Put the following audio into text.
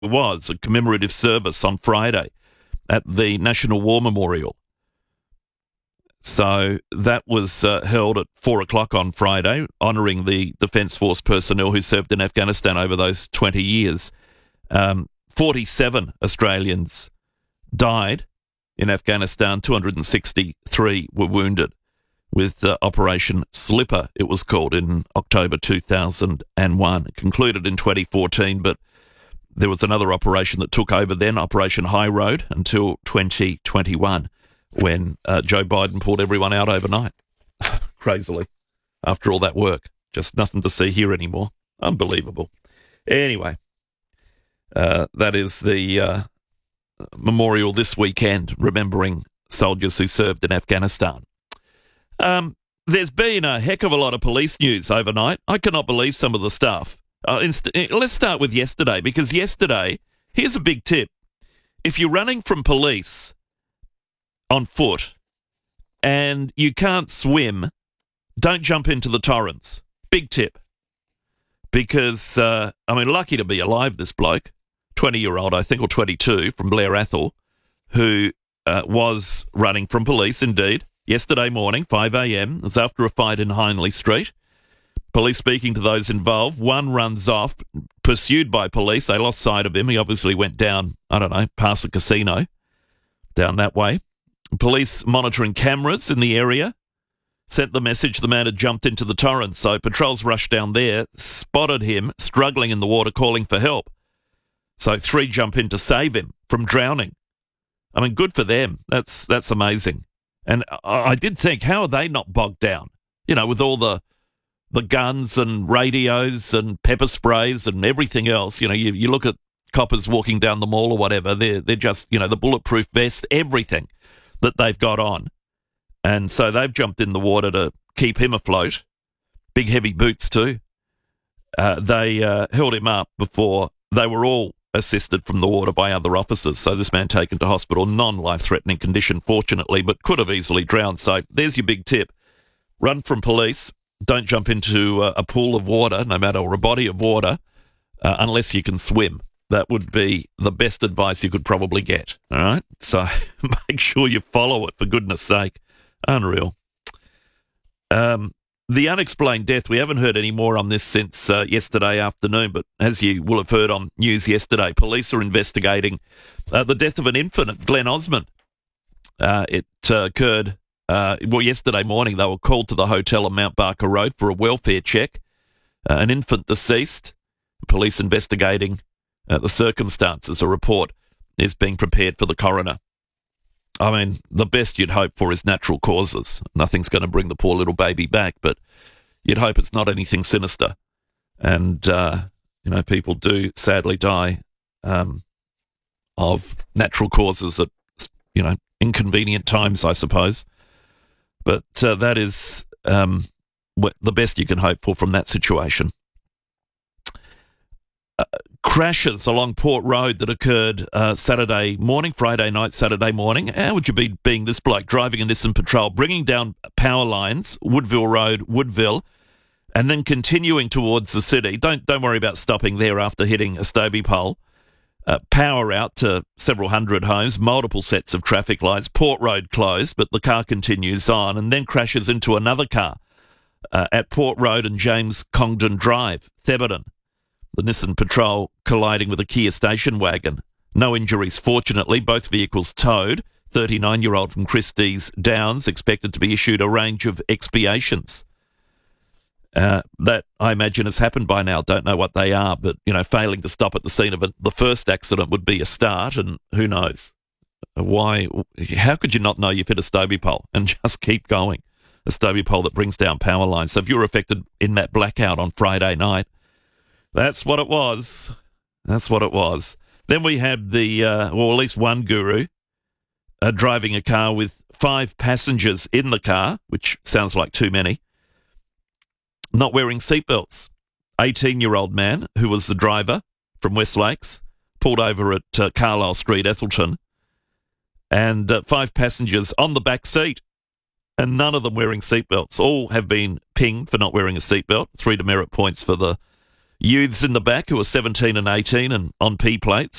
was a commemorative service on Friday at the National War Memorial. So that was held at 4 o'clock on Friday, honouring the Defence Force personnel who served in Afghanistan over those 20 years. 47 Australians died in Afghanistan, 263 were wounded with Operation Slipper, it was called, in October 2001. It concluded in 2014, but there was another operation that took over then, Operation High Road, until 2021, when Joe Biden pulled everyone out overnight, crazily, after all that work. Just nothing to see here anymore. Unbelievable. Anyway, that is the memorial this weekend, remembering soldiers who served in Afghanistan. There's been a heck of a lot of police news overnight. I cannot believe some of the stuff. Let's start with yesterday, because yesterday, here's a big tip. If you're running from police on foot and you can't swim, don't jump into the Torrens. Big tip. Because, lucky to be alive, this bloke, 20-year-old, I think, or 22, from Blair Athol, who was running from police, indeed, yesterday morning, 5 a.m. It was after a fight in Hindley Street. Police speaking to those involved. One runs off, pursued by police. They lost sight of him. He obviously went down, past the casino, down that way. Police monitoring cameras in the area sent the message the man had jumped into the Torrens. So patrols rushed down there, spotted him struggling in the water, calling for help. So 3 jump in to save him from drowning. Good for them. That's amazing. And I did think, how are they not bogged down? With all the guns and radios and pepper sprays and everything else. You look at coppers walking down the mall or whatever, they're just, the bulletproof vest, everything that they've got on. And so they've jumped in the water to keep him afloat. Big heavy boots too. They held him up before they were all assisted from the water by other officers. So this man taken to hospital, non-life-threatening condition, fortunately, but could have easily drowned. So there's your big tip. Run from police. Don't jump into a pool of water, no matter, or a body of water, unless you can swim. That would be the best advice you could probably get. All right? So make sure you follow it, for goodness sake. Unreal. The unexplained death, we haven't heard any more on this since yesterday afternoon, but as you will have heard on news yesterday, police are investigating the death of an infant at Glen Osmond. It occurred, yesterday morning. They were called to the hotel on Mount Barker Road for a welfare check. An infant deceased. Police investigating the circumstances. A report is being prepared for the coroner. The best you'd hope for is natural causes. Nothing's going to bring the poor little baby back, but you'd hope it's not anything sinister. And, people do sadly die of natural causes at, inconvenient times, I suppose. But that is the best you can hope for from that situation. Crashes along Port Road that occurred Friday night, Saturday morning. How would you be being this bloke driving a Nissan Patrol, bringing down power lines, Woodville Road, Woodville, and then continuing towards the city? Don't worry about stopping there after hitting a Stobie pole. Power out to several hundred homes, multiple sets of traffic lights, Port Road closed, but the car continues on and then crashes into another car at Port Road and James Congdon Drive, Thebarton. The Nissan Patrol colliding with a Kia station wagon. No injuries, fortunately. Both vehicles towed. 39-year-old from Christie's Downs expected to be issued a range of expiations. That, I imagine, has happened by now. Don't know what they are, but, failing to stop at the scene of the first accident would be a start, and who knows? How could you not know you've hit a Stobie pole and just keep going? A Stobie pole that brings down power lines. So if you were affected in that blackout on Friday night, that's what it was. That's what it was. Then we had at least one guru driving a car with 5 passengers in the car, which sounds like too many, not wearing seatbelts. 18-year-old man, who was the driver from West Lakes, pulled over at Carlisle Street, Ethelton, and 5 passengers on the back seat, and none of them wearing seatbelts. All have been pinged for not wearing a seatbelt. 3 demerit points for the youths in the back who are 17 and 18 and on P plates.